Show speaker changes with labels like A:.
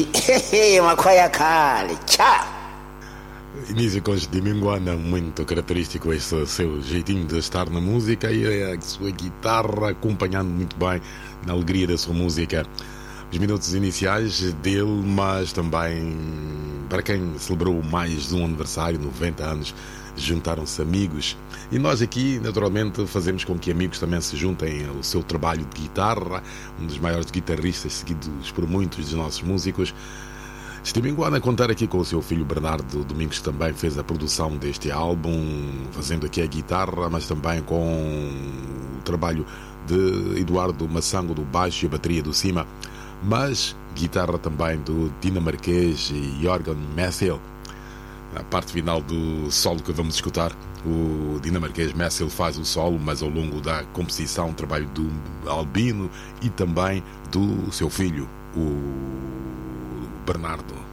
A: Makwayakali, tchau!
B: Músicos de Minguana, muito característico esse seu jeitinho de estar na música e a sua guitarra acompanhando muito bem na alegria da sua música. Os minutos iniciais dele, mas também para quem celebrou mais de um aniversário, 90 anos, juntaram-se amigos. E nós aqui, naturalmente, fazemos com que amigos também se juntem ao seu trabalho de guitarra, um dos maiores guitarristas seguidos por muitos dos nossos músicos. Este Minguana a contar aqui com o seu filho Bernardo Domingos, que também fez a produção deste álbum, fazendo aqui a guitarra, mas também com o trabalho de Eduardo Massango do baixo e a bateria do cima, mas guitarra também do dinamarquês Jørgen Messel. Na parte final do solo que vamos escutar, o dinamarquês Messel faz o solo, mas ao longo da composição, o trabalho do Albino e também do seu filho, o Bernardo.